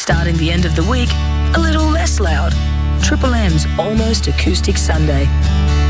starting the end of the week a little less loud. Triple M's Almost Acoustic Sunday.